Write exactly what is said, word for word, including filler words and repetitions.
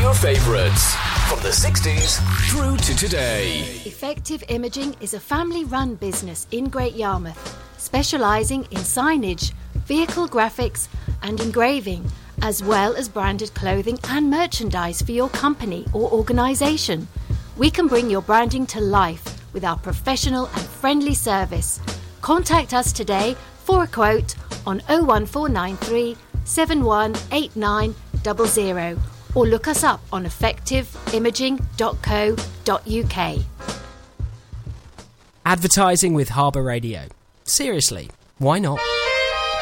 your favourites from the sixties through to today. Effective Imaging is a family-run business in Great Yarmouth, specialising in signage, vehicle graphics and engraving, as well as branded clothing and merchandise for your company or organisation. We can bring your branding to life with our professional and friendly service. Contact us today for a quote on oh one four nine three, seven one eight nine zero zero or look us up on effective imaging dot co dot uk. Advertising with Harbour Radio. Seriously, why not?